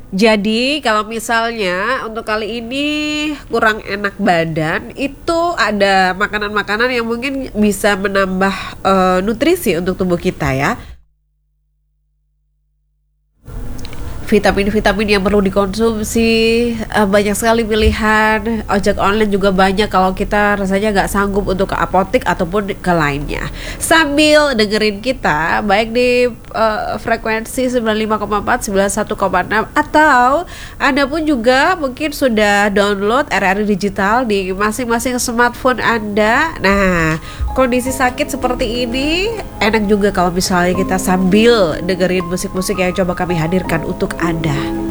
Jadi kalau misalnya untuk kali ini kurang enak badan, itu ada makanan-makanan yang mungkin bisa menambah nutrisi untuk tubuh kita ya. Vitamin-vitamin yang perlu dikonsumsi, banyak sekali pilihan. Ojek online juga banyak kalau kita rasanya nggak sanggup untuk ke apotek ataupun ke lainnya. Sambil dengerin kita baik di frekuensi 95,4, 91,6, atau Anda pun juga mungkin sudah download RRI Digital di masing-masing smartphone Anda. Nah, kondisi sakit seperti ini enak juga kalau misalnya kita sambil dengerin musik-musik yang coba kami hadirkan untuk Anda.